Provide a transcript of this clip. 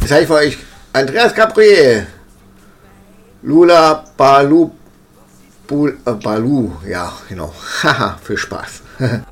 Jetzt habe ich für euch Andreas Gabriel, Lula Balu, ja, genau. Haha, für Spaß.